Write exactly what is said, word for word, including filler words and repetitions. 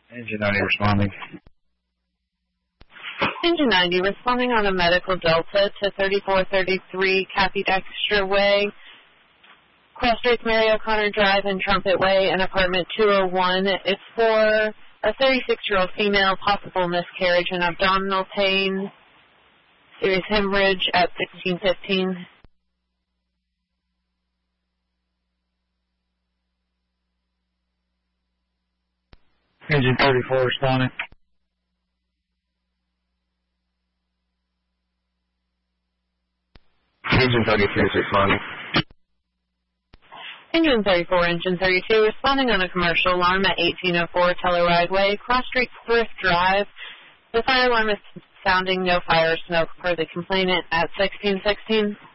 Engine ninety responding. Engine ninety responding on a medical Delta to thirty-four thirty-three Cappy Dexter Way, Cross Streets, Mary O'Connor Drive, and Trumpet Way, and apartment two oh one. It's for a thirty-six-year-old female, possible miscarriage and abdominal pain, serious hemorrhage at sixteen fifteen. Engine thirty-four responding. Engine thirty-three is responding. Engine thirty-four, Engine thirty-two, responding on a commercial alarm at eighteen oh four Telluride Way, Cross Street, Thrift Drive. The fire alarm is sounding no fire or smoke per the complainant at sixteen sixteen.